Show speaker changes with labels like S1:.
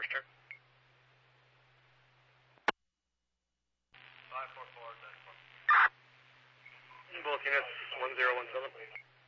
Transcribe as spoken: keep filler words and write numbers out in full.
S1: Vector.
S2: five four four,
S1: Both units, one zero one seven.